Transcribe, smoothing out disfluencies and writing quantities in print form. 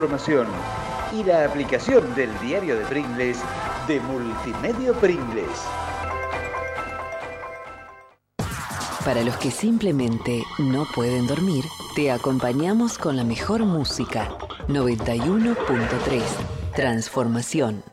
Información y la aplicación del diario de Pringles de Multimedio Pringles. Para los que simplemente no pueden dormir, te acompañamos con la mejor música. 91.3 Transformación.